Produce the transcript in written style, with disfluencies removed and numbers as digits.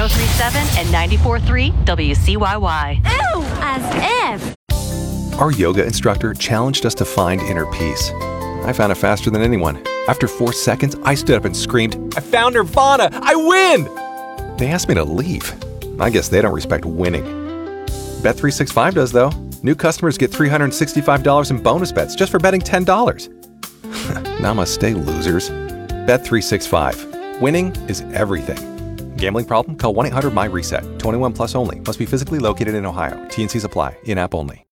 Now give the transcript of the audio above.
1037 and 94.3 WCYY. Ew, as if. Our yoga instructor challenged us to find inner peace. I found it faster than anyone. After 4 seconds, I stood up and screamed, "I found Nirvana! I win!" They asked me to leave. I guess they don't respect winning. Bet365 does, though. New customers get $365 in bonus bets just for betting $10. Namaste, losers. Bet365. Winning is everything. Gambling problem? Call 1-800-MY-RESET. 21 plus only. Must be physically located in Ohio. T&Cs apply. In-app only.